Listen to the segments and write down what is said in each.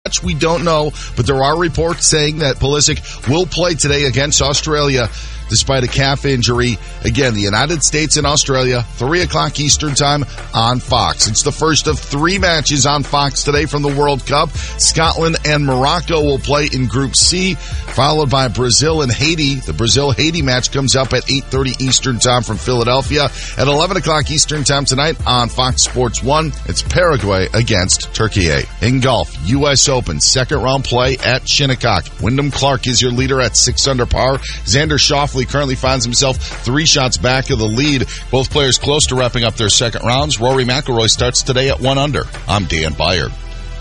match, we don't know, but there are reports saying that Pulisic will play today against Australia despite a calf injury. Again, the United States and Australia, 3 o'clock Eastern time on Fox. It's the first of 3 matches on Fox today from the World Cup. Scotland and Morocco will play in Group C, followed by Brazil and Haiti. The Brazil-Haiti match comes up at 8:30 Eastern time from Philadelphia. At 11 o'clock Eastern time tonight on Fox Sports 1, it's Paraguay against Turkey. In golf, U.S. Open, second round play at Shinnecock. Wyndham Clark is your leader at 6 under par. Xander Schauffele currently finds himself 3 shots back of the lead. Both players close to wrapping up their second rounds. Rory McIlroy starts today at 1 under. I'm Dan Beyer.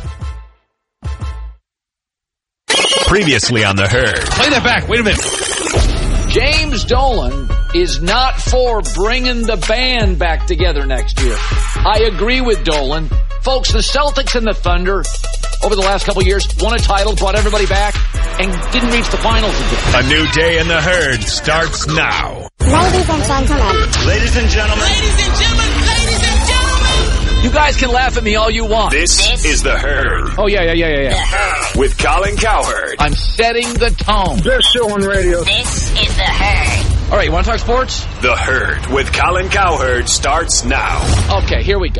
Previously on The Herd. Play that back. Wait a minute. James Dolan is not for bringing the band back together next year. I agree with Dolan. Folks, the Celtics and the Thunder over the last couple of years won a title, brought everybody back, and didn't reach the finals again. A new day in The Herd starts now. Ladies and gentlemen. Ladies and gentlemen. Ladies and gentlemen. Ladies and gentlemen. You guys can laugh at me all you want. This is The Herd. Oh, yeah. With Colin Cowherd. I'm setting the tone. Best show on radio. This is The Herd. All right, you want to talk sports? The Herd with Colin Cowherd starts now. Okay, here we go.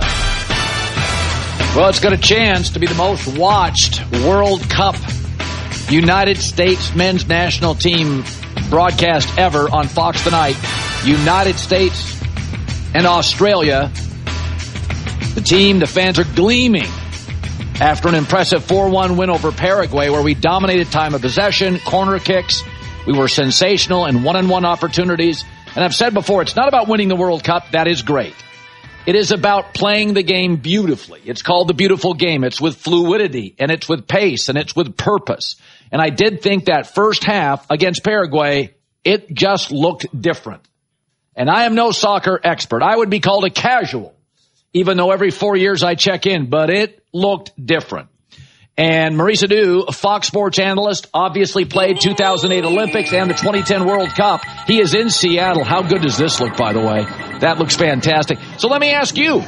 Well, it's got a chance to be the most watched World Cup United States men's national team broadcast ever on Fox tonight. United States and Australia. The team, the fans are gleaming after an impressive 4-1 win over Paraguay, where we dominated time of possession, corner kicks. We were sensational and one-on-one opportunities. And I've said before, it's not about winning the World Cup. That is great. It is about playing the game beautifully. It's called the beautiful game. It's with fluidity, and it's with pace, and it's with purpose. And I did think that first half against Paraguay, it just looked different. And I am no soccer expert. I would be called a casual, even though every 4 years I check in, but it looked different. And Maurice Adu, a Fox Sports analyst, obviously played 2008 Olympics and the 2010 World Cup. He is in Seattle. How good does this look, by the way? That looks fantastic. So let me ask you.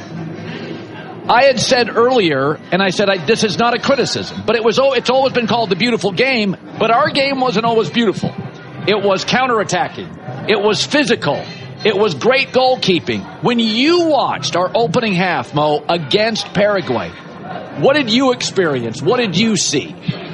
I had said earlier, and I said this is not a criticism, but it's always been called the beautiful game, but our game wasn't always beautiful. It was counterattacking. It was physical. It was great goalkeeping. When you watched our opening half, Mo, against Paraguay, what did you experience? What did you see?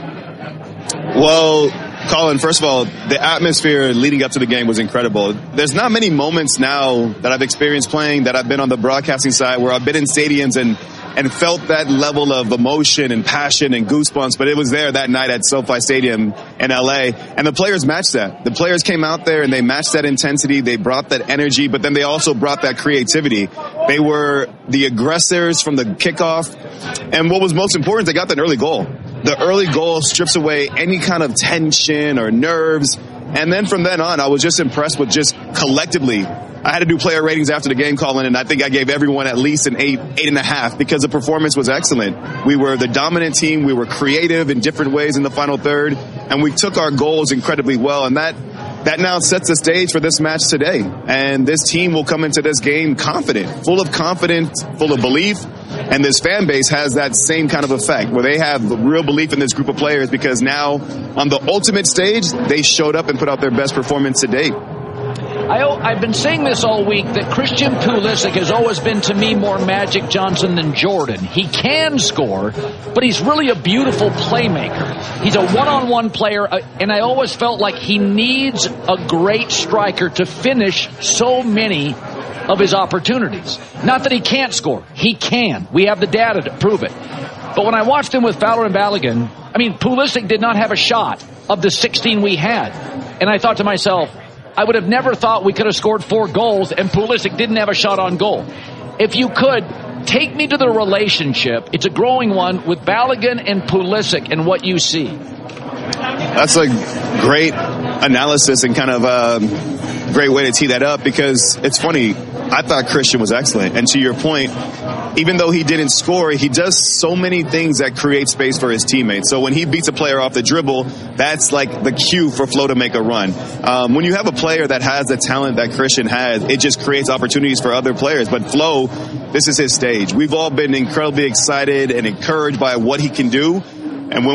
Well, Colin, first of all, the atmosphere leading up to the game was incredible. There's not many moments now that I've experienced playing that I've been on the broadcasting side where I've been in stadiums and felt that level of emotion and passion and goosebumps, but it was there that night at SoFi Stadium in LA, and the players matched that. The players came out there and they matched that intensity, they brought that energy, but then they also brought that creativity. They were the aggressors from the kickoff, and what was most important, they got that early goal. The early goal strips away any kind of tension or nerves, and then from then on, I was just impressed with just collectively. I had to do player ratings after the game, Colin, and I think I gave everyone at least an 8.5 because the performance was excellent. We were the dominant team. We were creative in different ways in the final third, and we took our goals incredibly well, and that now sets the stage for this match today. And this team will come into this game confident, full of confidence, full of belief, and this fan base has that same kind of effect where they have real belief in this group of players because now on the ultimate stage, they showed up and put out their best performance to date. I've been saying this all week that Christian Pulisic has always been, to me, more Magic Johnson than Jordan. He can score, but he's really a beautiful playmaker. He's a one-on-one player, and I always felt like he needs a great striker to finish so many of his opportunities. Not that he can't score. He can. We have the data to prove it. But when I watched him with Fowler and Balogun, Pulisic did not have a shot of the 16 we had. And I thought to myself, I would have never thought we could have scored 4 goals and Pulisic didn't have a shot on goal. If you could, take me to the relationship. It's a growing one with Balogun and Pulisic and what you see. That's a great analysis and kind of great way to tee that up because it's funny. I thought Christian was excellent. And to your point, even though he didn't score, he does so many things that create space for his teammates. So when he beats a player off the dribble, that's like the cue for Flo to make a run. When you have a player that has the talent that Christian has, it just creates opportunities for other players. But Flo, this is his stage. We've all been incredibly excited and encouraged by what he can do. And when